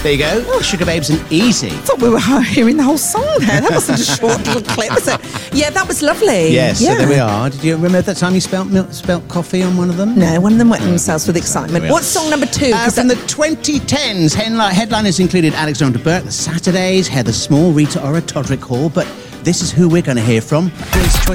There you go. Oh, Sugar Babes and Easy. I thought we were hearing the whole song there. That wasn't a short little clip, was it? Yeah, that was lovely. Yes, yeah. so there we are. Did you remember that time you spelt coffee on one of them? No, one of them wet themselves with excitement. What's song number 2? From the 2010s, headliners included Alexandra Burke, The Saturdays, Heather Small, Rita Ora, Todrick Hall, but this is who we're going to hear from. Here's choice